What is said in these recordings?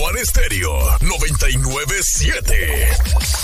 Juan Estéreo 99.7.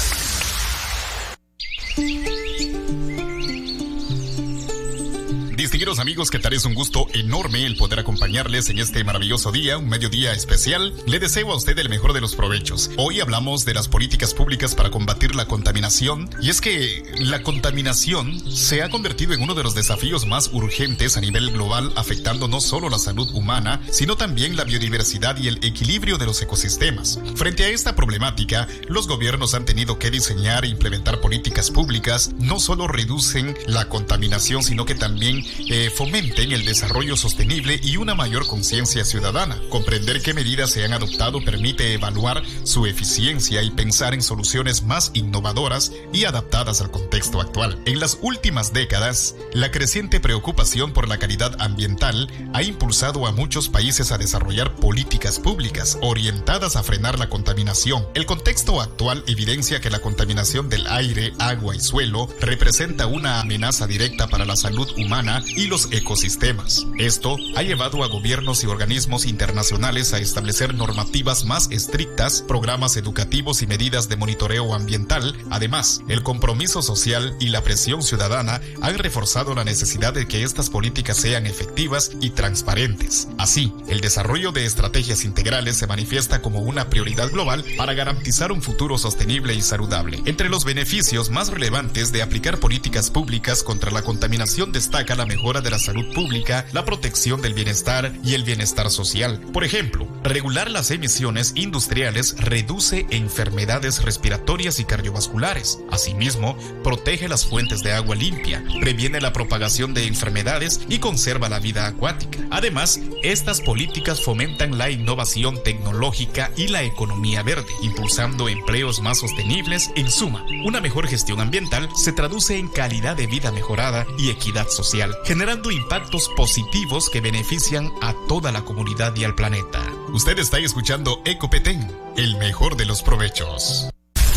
Distinguidos amigos, ¿qué tal? Es un gusto enorme el poder acompañarles en este maravilloso día, un mediodía especial. Le deseo a usted el mejor de los provechos. Hoy hablamos de las políticas públicas para combatir la contaminación, y es que la contaminación se ha convertido en uno de los desafíos más urgentes a nivel global, afectando no solo la salud humana, sino también la biodiversidad y el equilibrio de los ecosistemas. Frente a esta problemática, los gobiernos han tenido que diseñar e implementar políticas públicas. No solo reducen la contaminación, sino que también fomenten el desarrollo sostenible y una mayor conciencia ciudadana. Comprender qué medidas se han adoptado permite evaluar su eficiencia y pensar en soluciones más innovadoras y adaptadas al contexto actual. En las últimas décadas, la creciente preocupación por la calidad ambiental ha impulsado a muchos países a desarrollar políticas públicas orientadas a frenar la contaminación. El contexto actual evidencia que la contaminación del aire, agua y suelo representa una amenaza directa para la salud humana y los ecosistemas. Esto ha llevado a gobiernos y organismos internacionales a establecer normativas más estrictas, programas educativos y medidas de monitoreo ambiental. Además, el compromiso social y la presión ciudadana han reforzado la necesidad de que estas políticas sean efectivas y transparentes. Así, el desarrollo de estrategias integrales se manifiesta como una prioridad global para garantizar un futuro sostenible y saludable. Entre los beneficios más relevantes de aplicar políticas públicas contra la contaminación destaca la mejora de la salud pública, la protección del bienestar y el bienestar social. Por ejemplo, regular las emisiones industriales reduce enfermedades respiratorias y cardiovasculares. Asimismo, protege las fuentes de agua limpia, previene la propagación de enfermedades y conserva la vida acuática. Además, estas políticas fomentan la innovación tecnológica y la economía verde, impulsando empleos más sostenibles. En suma, una mejor gestión ambiental se traduce en calidad de vida mejorada y equidad social, generando impactos positivos que benefician a toda la comunidad y al planeta. Usted está escuchando Eco Petén, el mejor de los provechos.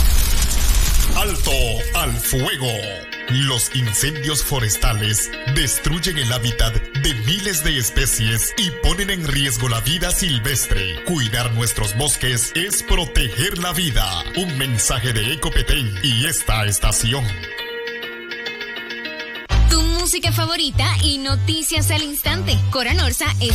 Alto al fuego. Los incendios forestales destruyen el hábitat de miles de especies y ponen en riesgo la vida silvestre. Cuidar nuestros bosques es proteger la vida. Un mensaje de Eco Petén y esta estación. Tu música favorita y noticias al instante. Cora Norsa es